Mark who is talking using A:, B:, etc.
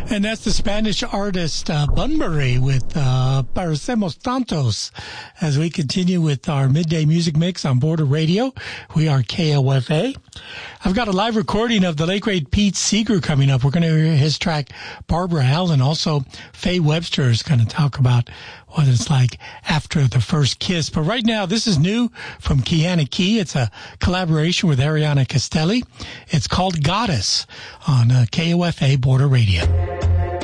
A: And that's the Spanish artist Bunbury with Parecemos Tantos. As we continue with our midday music mix on Border Radio, we are KOFA. I've got a live recording of the late great Pete Seeger coming up. We're going to hear his track Barbara Allen. Also, Faye Webster is going to talk about what it's like after the first kiss. But right now, this is new from Kiana Key. It's a collaboration with Ariana Castelli. It's called Goddess on KOFA Border Radio.